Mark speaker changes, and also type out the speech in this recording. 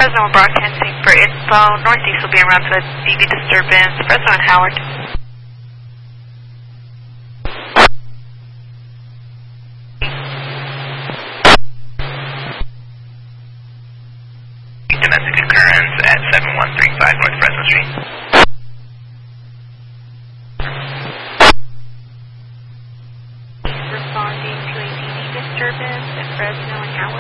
Speaker 1: Fresno, we're broadcasting for info. Northeast will be around for the DV disturbance. Fresno and Howard.
Speaker 2: Domestic occurrence at 7135 North Fresno Street.
Speaker 1: Responding to a DV disturbance at Fresno and Howard.